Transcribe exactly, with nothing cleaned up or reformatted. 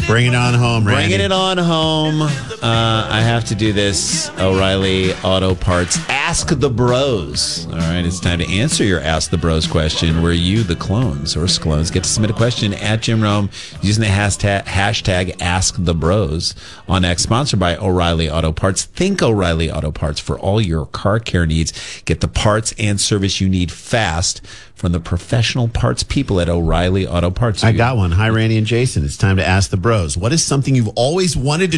Bring it on home, Randy. Bringing it on home. Uh, I have to do this. O'Reilly Auto Parts. Ask the Bros. All right, it's time to answer your Ask the Bros question, where you, the clones or sclones, get to submit a question at Jim Rome using the hashtag, hashtag Ask the Bros on X, sponsored by O'Reilly Auto Parts. Think O'Reilly Auto Parts for all your car care needs. Get the parts and service you need fast from the professional parts people at O'Reilly Auto Parts. I got one. Hi, Randy and Jason. It's time to Ask the Bros. What is something you've always wanted to